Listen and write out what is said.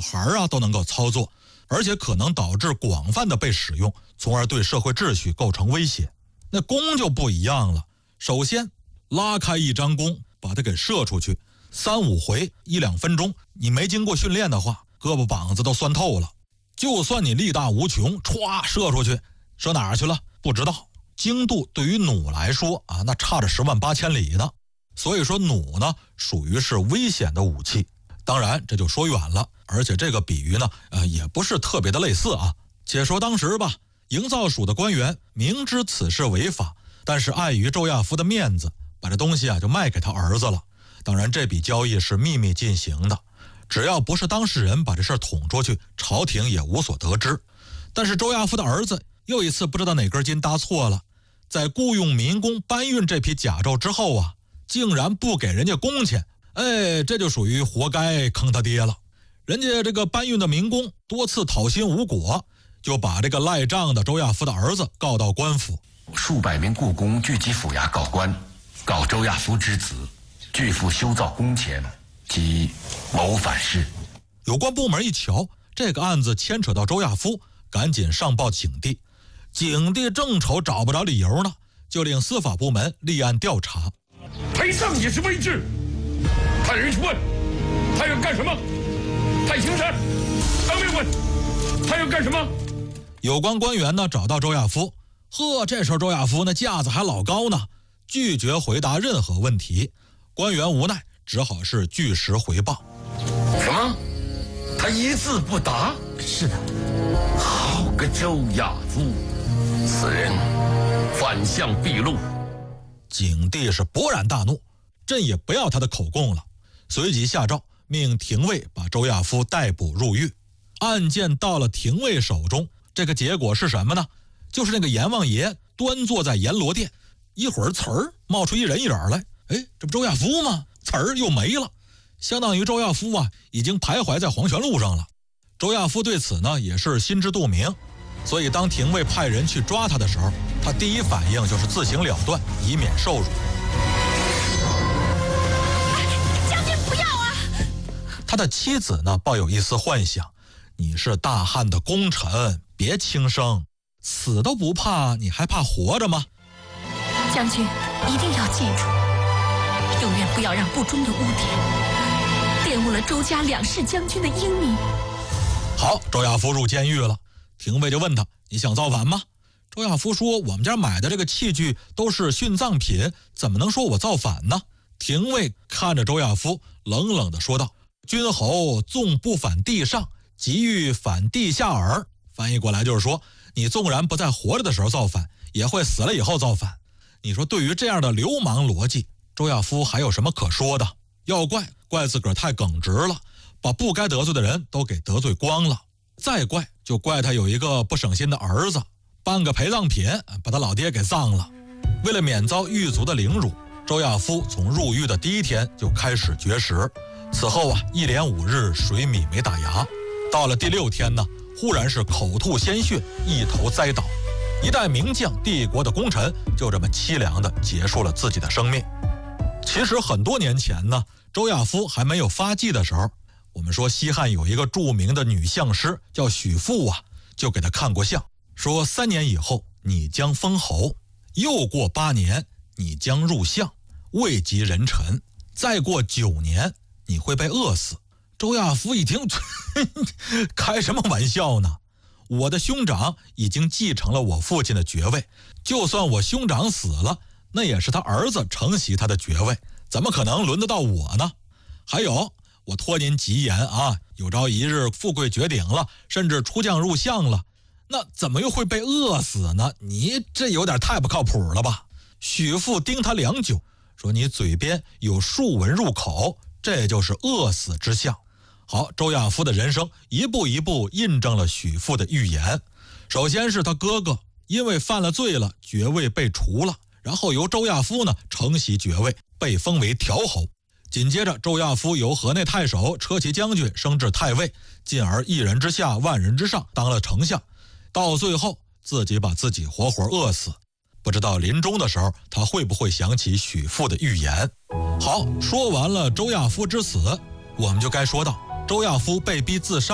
孩啊都能够操作，而且可能导致广泛的被使用，从而对社会秩序构成威胁。那弓就不一样了，首先拉开一张弓，把它给射出去，3-5回1-2分钟，你没经过训练的话，胳膊膀子都酸透了。就算你力大无穷，歘射出去，射哪儿去了不知道。精度对于弩来说啊，那差着10万8千里呢。所以说弩呢，属于是危险的武器。当然这就说远了，而且这个比喻呢，也不是特别的类似啊。且说当时吧，营造署的官员明知此事违法，但是碍于周亚夫的面子，把这东西啊就卖给他儿子了。当然这笔交易是秘密进行的，只要不是当事人把这事捅出去，朝廷也无所得知。但是周亚夫的儿子又一次不知道哪根筋搭错了，在雇佣民工搬运这批甲胄之后啊，竟然不给人家工钱，这就属于活该坑他爹了。人家这个搬运的民工多次讨薪无果，就把这个赖账的周亚夫的儿子告到官府。 数百名雇工聚集府衙告官，告周亚夫之子拒付修造工钱及谋反事。 有关部门一瞧，这个案子牵扯到周亚夫，赶紧上报警帝。警帝正愁找不着理由呢，就令司法部门立案调查。 裴尚也是未知，派人去问他要干什么。太行山还没问他要干什么。 有关官员呢找到周亚夫，这时候周亚夫那架子还老高呢，拒绝回答任何问题。官员无奈，只好是据实回报。 什么？他一字不答？ 是的。 好个周亚夫，此人反向毕露。 警帝是勃然大怒，朕也不要他的口供了，随即下诏命廷尉把周亚夫逮捕入狱。案件到了廷尉手中，这个结果是什么呢？就是那个阎王爷端坐在阎罗殿，一会儿词儿冒出一人来，这不周亚夫吗？词儿又没了，相当于周亚夫啊已经徘徊在黄泉路上了。周亚夫对此呢也是心知肚明，所以当廷尉派人去抓他的时候，他第一反应就是自行了断，以免受辱。 将军不要啊！ 他的妻子呢抱有一丝幻想，你是大汉的功臣，别轻生，死都不怕，你还怕活着吗？ 将军一定要记住，永远不要让不忠的污点玷污了周家2世将军的英名。 好，周亚夫入监狱了，廷尉就问他，你想造反吗？周亚夫说，我们家买的这个器具都是殉葬品，怎么能说我造反呢？廷尉看着周亚夫，冷冷地说道，君侯纵不反地上，即欲反地下耳。翻译过来就是说，你纵然不在活着的时候造反，也会死了以后造反。你说对于这样的流氓逻辑，周亚夫还有什么可说的？要怪自个儿太耿直了，把不该得罪的人都给得罪光了。再怪就怪他有一个不省心的儿子，办个陪葬品把他老爹给葬了。为了免遭狱卒的凌辱，周亚夫从入狱的第1天就开始绝食，此后啊1连5日水米没打牙，到了第6天呢，忽然是口吐鲜血，一头栽倒。一代名将，帝国的功臣，就这么凄凉地结束了自己的生命。其实很多年前呢，周亚夫还没有发迹的时候，我们说西汉有一个著名的女相师叫许妇啊，就给他看过相，说3年以后你将封侯，又过8年你将入相，位极人臣，再过9年你会被饿死。周亚夫一听开什么玩笑呢？我的兄长已经继承了我父亲的爵位，就算我兄长死了，那也是他儿子承袭他的爵位，怎么可能轮得到我呢？还有，我托您吉言啊，有朝一日富贵绝顶了，甚至出将入相了，那怎么又会被饿死呢？你这有点太不靠谱了吧？许父盯他良久，说你嘴边有数文入口，这就是饿死之相。好，周亚夫的人生一步一步印证了许父的预言。首先是他哥哥因为犯了罪了，爵位被除了，然后由周亚夫呢承袭爵位，被封为条侯。紧接着周亚夫由河内太守、车骑将军升至太尉，进而一人之下万人之上，当了丞相。到最后自己把自己活活饿死。不知道临终的时候他会不会想起许父的预言。好，说完了周亚夫之死，我们就该说到周亚夫被逼自杀